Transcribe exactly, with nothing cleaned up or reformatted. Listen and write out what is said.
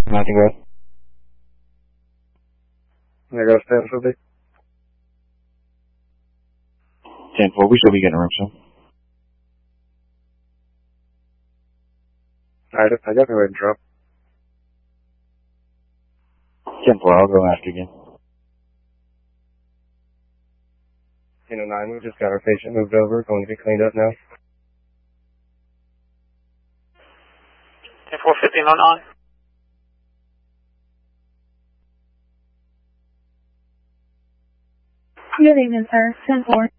Nothing good. There goes ten fifty. ten four, we should be getting a room soon. I, I got the way to drop. ten four, I'll go ask again. You know, nine, we just got our patient moved over, going to get cleaned up now. ten four, fifteen oh nine. Good evening, sir. ten four.